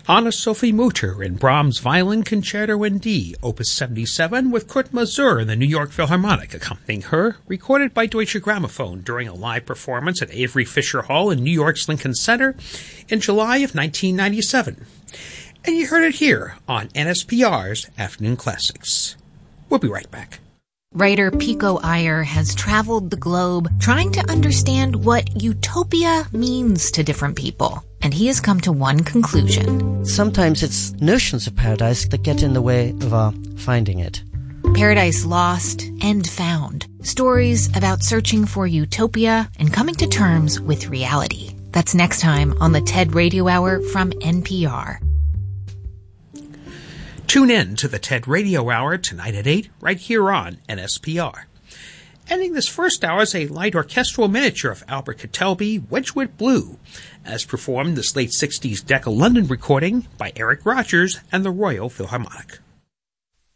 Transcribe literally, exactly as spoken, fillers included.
Anna-Sophie Mutter in Brahms' Violin Concerto in D, Opus seventy-seven, with Kurt Masur and the New York Philharmonic accompanying her, recorded by Deutsche Grammophon during a live performance at Avery Fisher Hall in New York's Lincoln Center in July of nineteen ninety-seven. And you heard it here on N S P R's Afternoon Classics. We'll be right back. Writer Pico Iyer has traveled the globe trying to understand what utopia means to different people. And he has come to one conclusion. Sometimes it's notions of paradise that get in the way of our finding it. Paradise Lost and Found. Stories about searching for utopia and coming to terms with reality. That's next time on the TED Radio Hour from N P R. Tune in to the TED Radio Hour tonight at eight, right here on N S P R. Ending this first hour is a light orchestral miniature of Albert Kettelby, Wedgwood Blue, as performed in this late sixties Decca London recording by Eric Rogers and the Royal Philharmonic.